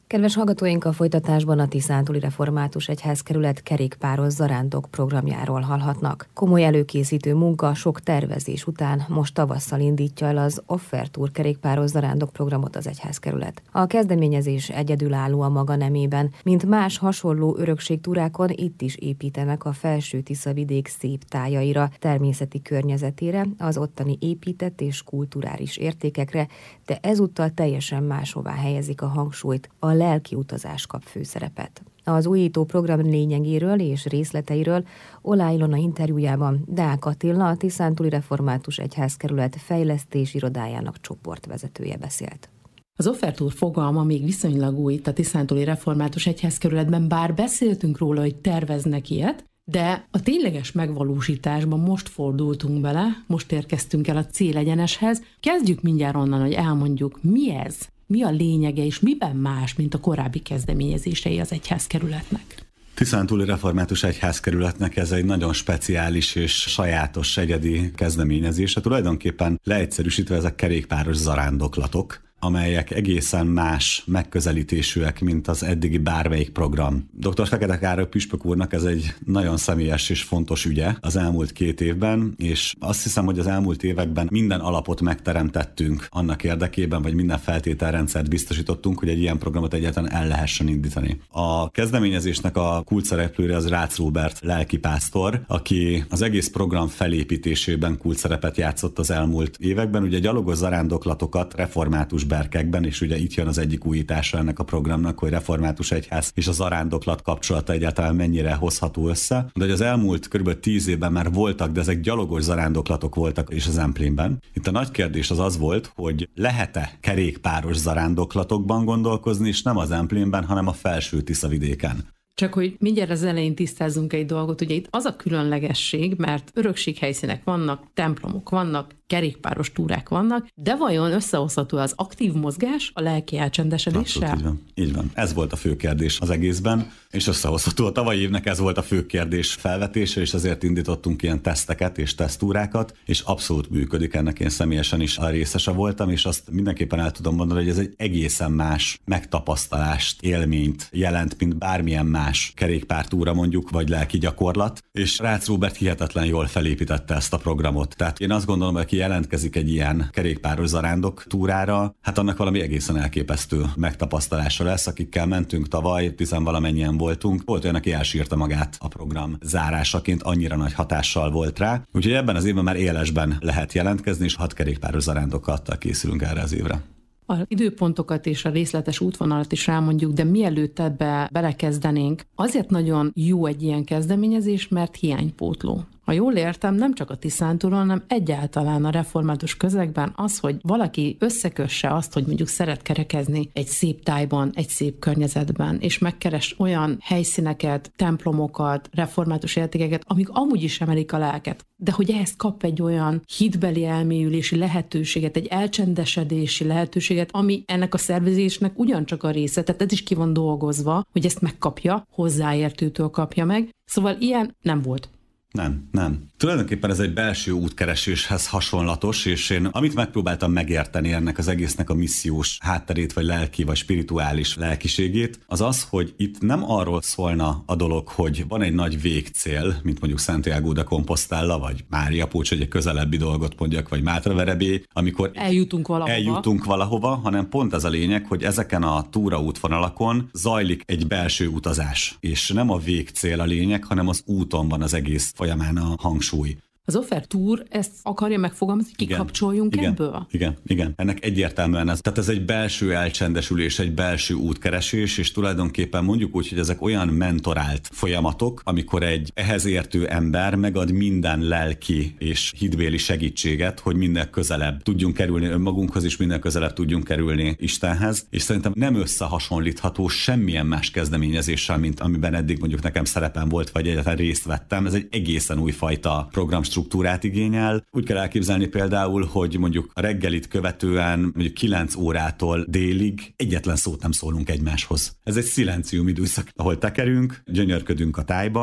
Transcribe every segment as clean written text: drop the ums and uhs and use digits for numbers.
Kedves hallgatóink, a folytatásban a Tiszántúli Református Egyházkerület kerékpáros zarándok programjáról hallhatnak. Komoly előkészítő munka, sok tervezés után most tavasszal indítja el az Offertúr kerékpáros zarándok programot az egyházkerület. A kezdeményezés egyedülálló a maga nemében, mint más hasonló örökségtúrákon itt is építenek a Felső-Tiszavidék szép tájaira, természeti környezetére, az ottani épített és kulturális értékekre, de ezúttal teljesen máshová helyezik a hangsúlyt, a lelki utazás kap főszerepet. Az újító program lényegéről és részleteiről Oláh Ilona interjújában Deák Attila, a Tiszántúli Református Egyházkerület fejlesztési irodájának csoportvezetője beszélt. Az Offertúr fogalma még viszonylag új itt a Tiszántúli Református Egyházkerületben, bár beszéltünk róla, hogy terveznek ilyet, de a tényleges megvalósításban most fordultunk bele, most érkeztünk el a célegyeneshez. Kezdjük mindjárt onnan, hogy elmondjuk, mi ez? Mi a lényege, és miben más, mint a korábbi kezdeményezései az egyházkerületnek? Tiszántúli Református Egyházkerületnek ez egy nagyon speciális és sajátos, egyedi kezdeményezése. Tulajdonképpen leegyszerűsítve ezek kerékpáros zarándoklatok, amelyek egészen más megközelítésűek, mint az eddigi bármelyik program. Dr. Fekete Károly püspök úrnak ez egy nagyon személyes és fontos ügye az elmúlt 2 évben, és azt hiszem, hogy az elmúlt években minden alapot megteremtettünk annak érdekében, vagy minden feltételrendszert biztosítottunk, hogy egy ilyen programot egyáltalán el lehessen indítani. A kezdeményezésnek a kulcsszereplője az Rácz Róbert lelkipásztor, aki az egész program felépítésében kulcsszerepet játszott az elmúlt években. Ugye gyalogos zarándoklatokat református berkekben, és ugye itt jön az egyik újítása ennek a programnak, hogy református egyház és a zarándoklat kapcsolata egyáltalán mennyire hozható össze. De hogy az elmúlt kb. 10 évben már voltak, de ezek gyalogos zarándoklatok voltak és az Emplénben. Itt a nagy kérdés az volt, hogy lehet-e kerékpáros zarándoklatokban gondolkozni, és nem az Emplénben, hanem a Felső-Tiszavidéken. Csak hogy mindjárt az elején tisztázzunk egy dolgot, ugye itt az a különlegesség, mert örökséghelyszínek vannak, templomok vannak, kerékpáros túrák vannak, de vajon összehozható az aktív mozgás a lelki elcsendesedéssel? Abszolút, így van. Ez volt a fő kérdés az egészben, és összehozható. A tavalyi évnek ez volt a fő kérdés felvetése, és ezért indítottunk ilyen teszteket és tesztúrákat, és abszolút működik, ennek én személyesen is a részese voltam, és azt mindenképpen el tudom mondani, hogy ez egy egészen más megtapasztalást, élményt jelent, mint bármilyen más kerékpártúra mondjuk, vagy lelki gyakorlat, és Rácz Róbert hihetetlen jól felépítette ezt a programot. Tehát én azt gondolom, hogy aki jelentkezik egy ilyen kerékpáros zarándok túrára, hát annak valami egészen elképesztő megtapasztalása lesz. Akikkel mentünk tavaly, 10-valamennyien voltunk, volt olyan, aki elsírta magát a program zárásaként, annyira nagy hatással volt rá. Úgyhogy ebben az évben már élesben lehet jelentkezni, és 6 kerékpáros zarándoklattal készülünk erre az évre. Az időpontokat és a részletes útvonalat is rámondjuk, de mielőtt ebbe belekezdenénk, azért nagyon jó egy ilyen kezdeményezés, mert hiánypótló. Ha jól értem, nem csak a Tiszántúlon, hanem egyáltalán a református közegben az, hogy valaki összekösse azt, hogy mondjuk szeret kerekezni egy szép tájban, egy szép környezetben, és megkeres olyan helyszíneket, templomokat, református értékeket, amik amúgy is emelik a lelket. De hogy ehhez kap egy olyan hitbeli elmélyülési lehetőséget, egy elcsendesedési lehetőséget, ami ennek a szervezésnek ugyancsak a része, tehát ez is ki van dolgozva, hogy ezt megkapja, hozzáértőtől kapja meg. Szóval ilyen nem volt. Nem. Tulajdonképpen ez egy belső útkereséshez hasonlatos, és én amit megpróbáltam megérteni ennek az egésznek a missziós hátterét, vagy lelki, vagy spirituális lelkiségét, az az, hogy itt nem arról szólna a dolog, hogy van egy nagy végcél, mint mondjuk Santiago de Compostela, vagy Mária Pócs, hogy egy közelebbi dolgot mondjak, vagy Mátra Verebé, amikor eljutunk valahova, hanem pont ez a lényeg, hogy ezeken a túraútvonalakon zajlik egy belső utazás, és nem a végcél a lényeg, hanem az úton van az egész folyamán a hangsúly. Az Offertúr ezt akarja megfogalmazni, hogy kikapcsoljunk ebből? Igen. Ennek egyértelműen ez. Tehát ez egy belső elcsendesülés, egy belső útkeresés, és tulajdonképpen mondjuk úgy, hogy ezek olyan mentorált folyamatok, amikor egy ehhez értő ember megad minden lelki és hitbéli segítséget, hogy minden közelebb tudjunk kerülni önmagunkhoz, és minden közelebb tudjunk kerülni Istenhez, és szerintem nem összehasonlítható semmilyen más kezdeményezéssel, mint amiben eddig mondjuk nekem szerepem volt, vagy egyáltalán részt vettem. Ez egy egészen újfajta program struktúrát igényel. Úgy kell elképzelni például, hogy mondjuk a reggelit követően mondjuk 9 órától délig egyetlen szót nem szólunk egymáshoz. Ez egy szilencium időszak, ahol tekerünk, gyönyörködünk a tájban,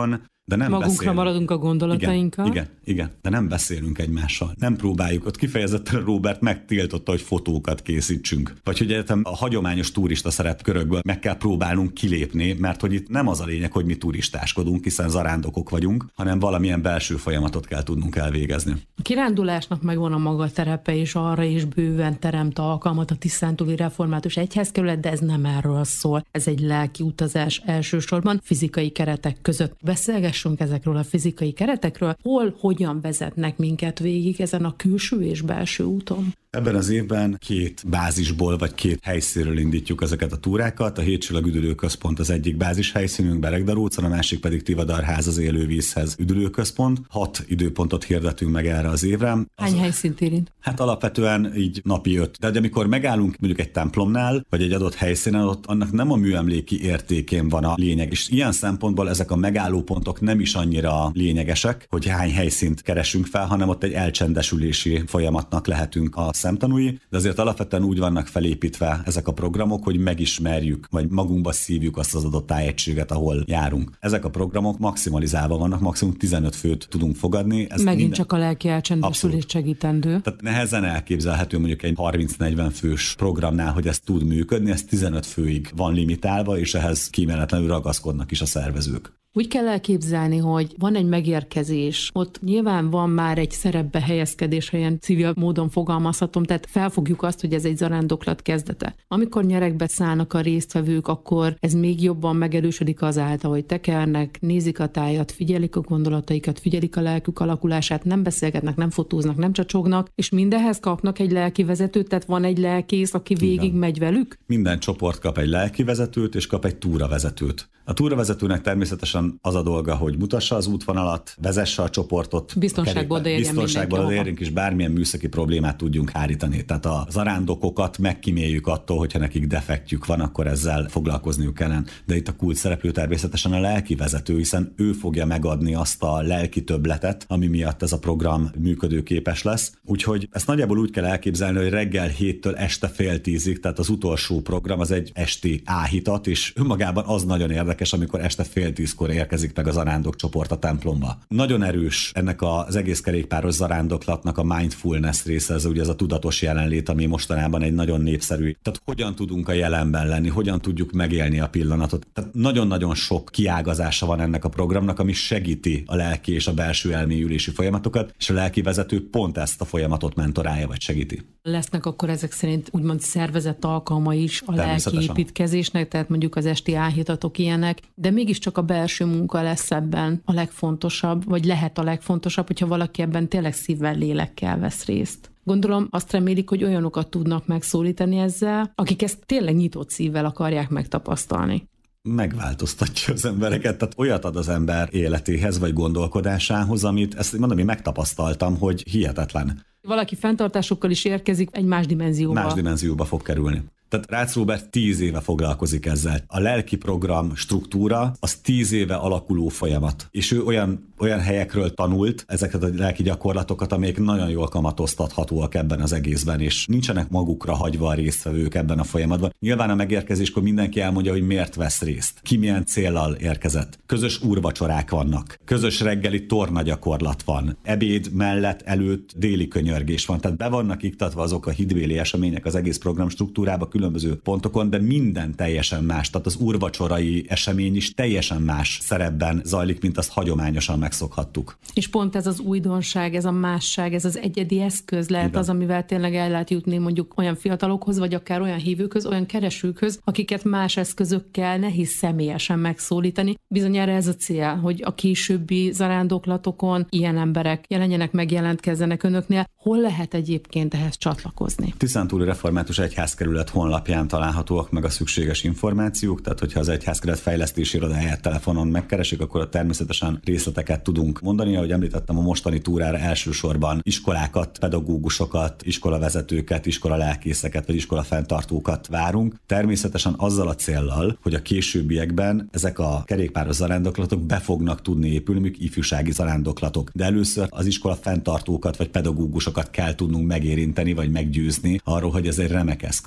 de nem magunkra beszélünk. Maradunk a gondolatainkkal. Igen, de nem beszélünk egymással. Nem próbáljuk. Ott kifejezetten Robert megtiltotta, hogy fotókat készítsünk. Vagy hogy a hagyományos turista szerepkörökből meg kell próbálnunk kilépni, mert hogy itt nem az a lényeg, hogy mi turistáskodunk, hiszen zarándokok vagyunk, hanem valamilyen belső folyamatot kell tudnunk elvégezni. A kirándulásnak megvan a maga terepe, és arra is bőven teremt alkalmat a Tiszántúli Református Egyházkerület, de ez nem erről szól. Ez egy lelki utazás elsősorban fizikai keretek között. Beszélgessünk ezekről a fizikai keretekről, hol, hogyan vezetnek minket végig ezen a külső és belső úton. Ebben az évben 2 bázisból vagy 2 helyszínről indítjuk ezeket a túrákat. A Hétcsillag üdülőközpont az egyik bázis helyszínünk Beregdarócon, a másik pedig Tivadar-ház az élővízhez üdülőközpont. 6 időpontot hirdetünk meg erre az évre. Hány helyszínt érint? Hát alapvetően így napi 5. De amikor megállunk mondjuk egy templomnál, vagy egy adott helyszínen, ott annak nem a műemléki értékén van a lényeg. És ilyen szempontból ezek a megállópontok nem is annyira lényegesek, hogy hány helyszínt keresünk fel, hanem ott egy elcsendesülési folyamatnak lehetünk a szemtanúi, de azért alapvetően úgy vannak felépítve ezek a programok, hogy megismerjük, vagy magunkba szívjuk azt az adott tájegységet, ahol járunk. Ezek a programok maximalizálva vannak, maximum 15 főt tudunk fogadni. Ez megint csak a lelki elcsendesülés segítendő. Tehát nehezen elképzelhető mondjuk egy 30-40 fős programnál, hogy ez tud működni, ez 15 főig van limitálva, és ehhez kíméletlenül ragaszkodnak is a szervezők. Úgy kell elképzelni, hogy van egy megérkezés, ott nyilván van már egy szerepbe helyezkedés, ha ilyen civil módon fogalmazhatom, tehát felfogjuk azt, hogy ez egy zarándoklat kezdete. Amikor nyerekbe szállnak a résztvevők, akkor ez még jobban megerősödik azáltal, hogy tekernek, nézik a tájat, figyelik a gondolataikat, figyelik a lelkük alakulását, nem beszélgetnek, nem fotóznak, nem csacsognak, és mindehhez kapnak egy lelkivezetőt, tehát van egy lelkész, aki végig megy velük? Minden csoport kap egy lelkivezetőt, és kap egy túravezetőt. A túravezetőnek természetesen az a dolga, hogy mutassa az útvonalat, vezesse a csoportot. Biztonságból érjünk, és bármilyen műszaki problémát tudjunk hárítani. Tehát a zarándokokat megkíméljük attól, hogyha nekik defektjük van, akkor ezzel foglalkozniuk kellene. De itt a kult szereplő természetesen a lelkivezető, hiszen ő fogja megadni azt a lelki többletet, ami miatt ez a program működőképes lesz. Úgyhogy ezt nagyjából úgy kell elképzelni, hogy reggel 7-től este fél 10-ig, tehát az utolsó program az egy esti áhítat, és önmagában az nagyon érdekes, amikor este fél 10-kor érkezik meg a zarándok csoport a templomba. Nagyon erős ennek az egész kerékpáros zarándoklatnak a mindfulness része, ez ugye ez a tudatos jelenlét, ami mostanában egy nagyon népszerű. Tehát hogyan tudunk a jelenben lenni, hogyan tudjuk megélni a pillanatot. Tehát nagyon-nagyon sok kiágazása van ennek a programnak, ami segíti a lelki és a belső elmélyülési folyamatokat, és a lelki vezető pont ezt a folyamatot mentorálja vagy segíti. Lesznek akkor ezek szerint úgymond szervezett alkalma is a lelki építkezésnek, tehát mondjuk az esti áhítatok ilyenek, de mégiscsak a belső munka lesz ebben a legfontosabb, vagy lehet a legfontosabb, hogyha valaki ebben tényleg szívvel, lélekkel vesz részt. Gondolom azt remélik, hogy olyanokat tudnak megszólítani ezzel, akik ezt tényleg nyitott szívvel akarják megtapasztalni. Megváltoztatja az embereket, tehát olyat ad az ember életéhez vagy gondolkodásához, amit ezt mondom, én megtapasztaltam, hogy hihetetlen. Valaki fenntartásokkal is érkezik, egy más dimenzióba. Más dimenzióba fog kerülni. Tehát Rácz Róbert 10 éve foglalkozik ezzel. A lelki program struktúra az 10 éve alakuló folyamat. És ő olyan helyekről tanult ezeket a lelki gyakorlatokat, amelyek nagyon jól kamatoztathatóak ebben az egészben, és nincsenek magukra hagyva a résztvevők ebben a folyamatban. Nyilván a megérkezéskor mindenki elmondja, hogy miért vesz részt, ki milyen céllal érkezett. Közös úrvacsorák vannak, közös reggeli tornagyakorlat van, ebéd mellett, előtt déli könyörgés van. Tehát be vannak iktatva azok a hitbéli események az egész program struktúrába, különböző pontokon, de minden teljesen más. Tehát az úrvacsorai esemény is teljesen más szerepben zajlik, mint azt hagyományosan megszokhattuk. És pont ez az újdonság, ez a másság, ez az egyedi eszköz lehet igen. Az, amivel tényleg el lehet jutni mondjuk olyan fiatalokhoz, vagy akár olyan hívőkhöz, olyan keresőkhöz, akiket más eszközökkel nehéz személyesen megszólítani. Bizonyára ez a cél, hogy a későbbi zarándoklatokon ilyen emberek jelenjenek, megjelentkezzenek önöknél. Hol lehet egyébként ehhez csatlakozni? Tiszántúli Református Egyházkerület honlapján találhatóak meg a szükséges információk, tehát hogyha az Egyházkerület fejlesztési irodáját telefonon megkeresik, akkor természetesen részleteket tudunk mondani. Ahogy említettem, a mostani túrára elsősorban iskolákat, pedagógusokat, iskolavezetőket, iskolalelkészeket vagy iskolafenntartókat várunk. Természetesen azzal a céllal, hogy a későbbiekben ezek a kerékpáros zarándoklatok be fognak tudni épülni, mondjuk ifjúsági zarándoklatok. De először az iskolafenntartókat vagy pedagógusokat kell tudnunk megérinteni vagy meggyőzni arról, hogy ez egy remek eszköz. És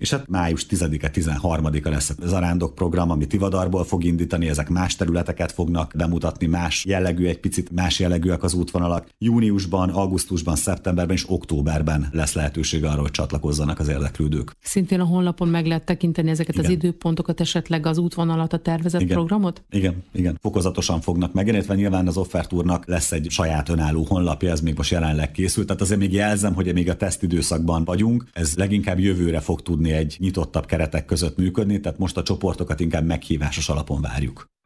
és hát május 10-e, 13-a lesz a zarándok program, ami Tivadarból fog indítani, ezek más területeket fognak bemutatni, más jellegű, egy picit más jellegűek az útvonalak. Júniusban, augusztusban, szeptemberben és októberben lesz lehetőség arra, hogy csatlakozzanak az érdeklődők. Szintén a honlapon meg lehet tekinteni ezeket az időpontokat, esetleg az útvonalat, a tervezett programot? Igen. Fokozatosan fognak megjelenni, nyilván az Offertournak lesz egy saját önálló honlapja, ez még most jelenleg készült, tehát azért még jelzem, hogy még a tesztidőszakban vagyunk, ez leginkább jövőre fog tudni egy nyitottabb keretek között működni, tehát most a csoportokat inkább meghívásos alapon várjuk.